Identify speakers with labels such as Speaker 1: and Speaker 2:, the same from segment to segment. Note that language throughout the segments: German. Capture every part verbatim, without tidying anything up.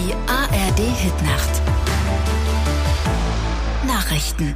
Speaker 1: Die A R D-Hitnacht. Nachrichten.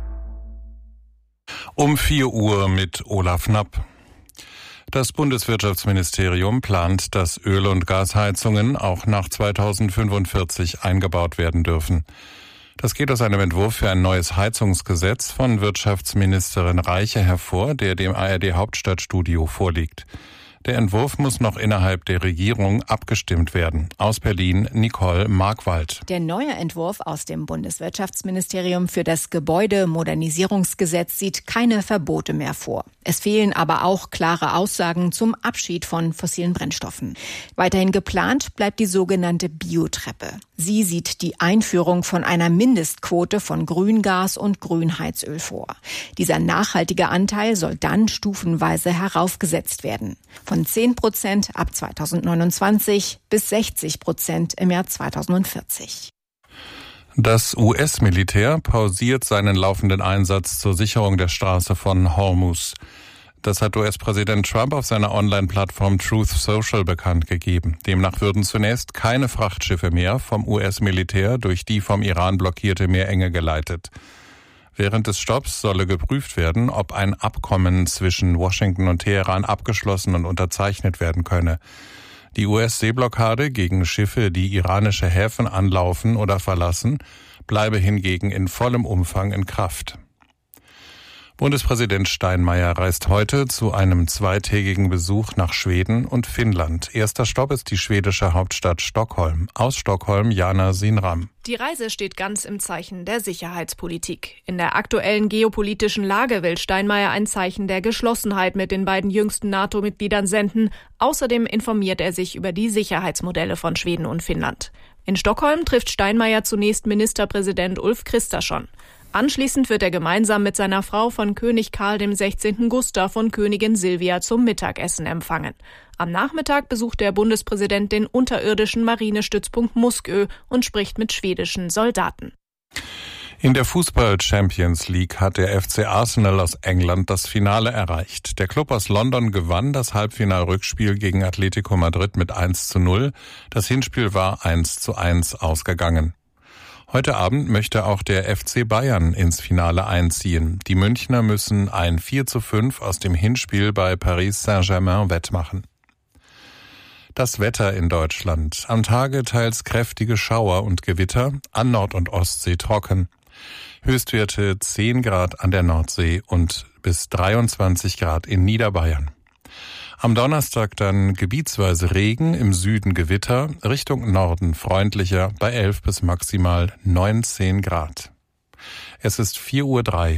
Speaker 2: Um vier Uhr mit Olaf Knapp. Das Bundeswirtschaftsministerium plant, dass Öl- und Gasheizungen auch nach zweitausendfünfundvierzig eingebaut werden dürfen. Das geht aus einem Entwurf für ein neues Heizungsgesetz von Wirtschaftsministerin Reiche hervor, der dem A R D-Hauptstadtstudio vorliegt. Der Entwurf muss noch innerhalb der Regierung abgestimmt werden. Aus Berlin, Nicole Markwald.
Speaker 3: Der neue Entwurf aus dem Bundeswirtschaftsministerium für das Gebäudemodernisierungsgesetz sieht keine Verbote mehr vor. Es fehlen aber auch klare Aussagen zum Abschied von fossilen Brennstoffen. Weiterhin geplant bleibt die sogenannte Biotreppe. Sie sieht die Einführung von einer Mindestquote von Grüngas und Grünheizöl vor. Dieser nachhaltige Anteil soll dann stufenweise heraufgesetzt werden. Von zehn Prozent ab zweitausendneunundzwanzig bis sechzig Prozent im Jahr zweitausendvierzig.
Speaker 2: Das U S-Militär pausiert seinen laufenden Einsatz zur Sicherung der Straße von Hormuz. Das hat U S-Präsident Trump auf seiner Online-Plattform Truth Social bekannt gegeben. Demnach würden zunächst keine Frachtschiffe mehr vom U S-Militär durch die vom Iran blockierte Meerenge geleitet. Während des Stopps solle geprüft werden, ob ein Abkommen zwischen Washington und Teheran abgeschlossen und unterzeichnet werden könne. Die U S-Seeblockade gegen Schiffe, die iranische Häfen anlaufen oder verlassen, bleibe hingegen in vollem Umfang in Kraft. Bundespräsident Steinmeier reist heute zu einem zweitägigen Besuch nach Schweden und Finnland. Erster Stopp ist die schwedische Hauptstadt Stockholm. Aus Stockholm Jana Sinram.
Speaker 4: Die Reise steht ganz im Zeichen der Sicherheitspolitik. In der aktuellen geopolitischen Lage will Steinmeier ein Zeichen der Geschlossenheit mit den beiden jüngsten NATO-Mitgliedern senden. Außerdem informiert er sich über die Sicherheitsmodelle von Schweden und Finnland. In Stockholm trifft Steinmeier zunächst Ministerpräsident Ulf Kristersson. Anschließend wird er gemeinsam mit seiner Frau von König Karl dem Sechzehnten Gustav und Königin Silvia zum Mittagessen empfangen. Am Nachmittag besucht der Bundespräsident den unterirdischen Marinestützpunkt Muskö und spricht mit schwedischen Soldaten.
Speaker 2: In der Fußball-Champions League hat der F C Arsenal aus England das Finale erreicht. Der Klub aus London gewann das Halbfinalrückspiel gegen Atletico Madrid mit eins zu null. Das Hinspiel war eins zu eins ausgegangen. Heute Abend möchte auch der F C Bayern ins Finale einziehen. Die Münchner müssen ein vier zu fünf aus dem Hinspiel bei Paris Saint-Germain wettmachen. Das Wetter in Deutschland. Am Tage teils kräftige Schauer und Gewitter, an Nord- und Ostsee trocken. Höchstwerte zehn Grad an der Nordsee und bis dreiundzwanzig Grad in Niederbayern. Am Donnerstag dann gebietsweise Regen, im Süden Gewitter, Richtung Norden freundlicher bei elf bis maximal neunzehn Grad. Es ist vier Uhr drei.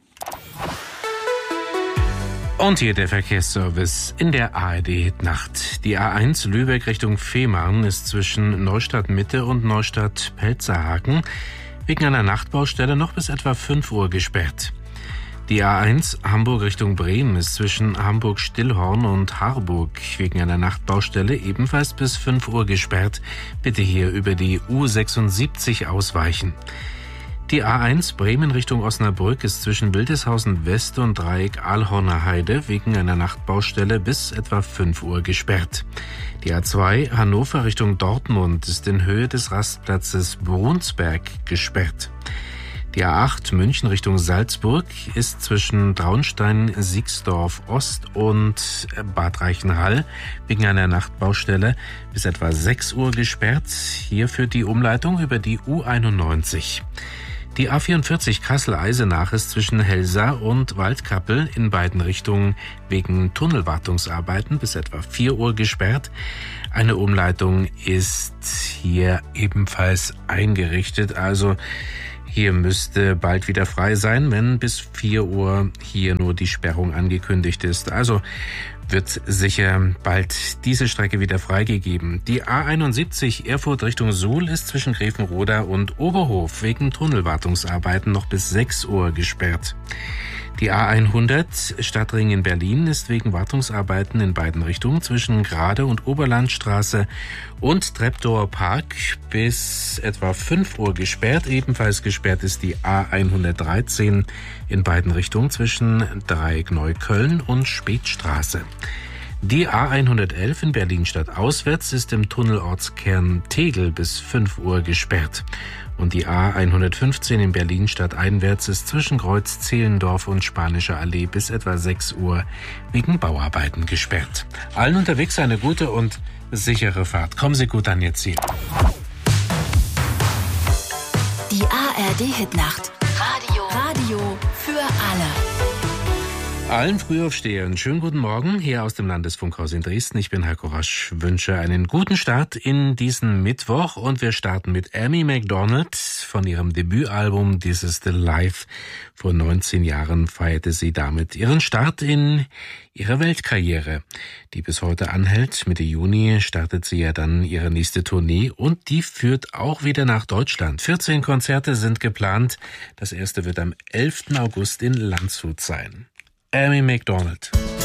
Speaker 5: Und hier der Verkehrsservice in der A R D-Nacht. Die A eins Lübeck Richtung Fehmarn ist zwischen Neustadt Mitte und Neustadt Pelzerhaken wegen einer Nachtbaustelle noch bis etwa fünf Uhr gesperrt. Die A eins Hamburg Richtung Bremen ist zwischen Hamburg-Stillhorn und Harburg wegen einer Nachtbaustelle ebenfalls bis fünf Uhr gesperrt. Bitte hier über die U sechsundsiebzig ausweichen. Die A eins Bremen Richtung Osnabrück ist zwischen Wildeshausen West und Dreieck Aalhorner Heide wegen einer Nachtbaustelle bis etwa fünf Uhr gesperrt. Die A zwei Hannover Richtung Dortmund ist in Höhe des Rastplatzes Brunsberg gesperrt. Die A acht München Richtung Salzburg ist zwischen Traunstein, Siegsdorf Ost und Bad Reichenhall wegen einer Nachtbaustelle bis etwa sechs Uhr gesperrt. Hier führt die Umleitung über die U einundneunzig. Die A vierundvierzig Kassel-Eisenach ist zwischen Helsa und Waldkappel in beiden Richtungen wegen Tunnelwartungsarbeiten bis etwa vier Uhr gesperrt. Eine Umleitung ist hier ebenfalls eingerichtet, also hier müsste bald wieder frei sein, wenn bis vier Uhr hier nur die Sperrung angekündigt ist. Also wird sicher bald diese Strecke wieder freigegeben. Die A einundsiebzig Erfurt Richtung Suhl ist zwischen Grevenroda und Oberhof wegen Tunnelwartungsarbeiten noch bis sechs Uhr gesperrt. Die A hundert Stadtring in Berlin ist wegen Wartungsarbeiten in beiden Richtungen zwischen Grade und Oberlandstraße und Treptower Park bis etwa fünf Uhr gesperrt. Ebenfalls gesperrt ist die A hundertdreizehn in beiden Richtungen zwischen Dreieck Neukölln und Spätstraße. Die A hundertelf in Berlin-Stadt auswärts ist im Tunnelortskern Tegel bis fünf Uhr gesperrt. Und die A hundertfünfzehn in Berlin-Stadt einwärts ist zwischen Kreuz Zehlendorf und Spanischer Allee bis etwa sechs Uhr wegen Bauarbeiten gesperrt. Allen unterwegs eine gute und sichere Fahrt. Kommen Sie gut an Ihr Ziel.
Speaker 1: Die A R D-Hitnacht. Radio. Radio für alle.
Speaker 5: Allen Frühaufstehern schönen guten Morgen hier aus dem Landesfunkhaus in Dresden. Ich bin Heiko Rasch, wünsche einen guten Start in diesen Mittwoch und wir starten mit Amy Macdonald von ihrem Debütalbum This Is The Life. Vor neunzehn Jahren feierte sie damit ihren Start in ihrer Weltkarriere, die bis heute anhält. Mitte Juni startet sie ja dann ihre nächste Tournee und die führt auch wieder nach Deutschland. vierzehn Konzerte sind geplant. Das erste wird am elften August in Landshut sein. Amy Macdonald.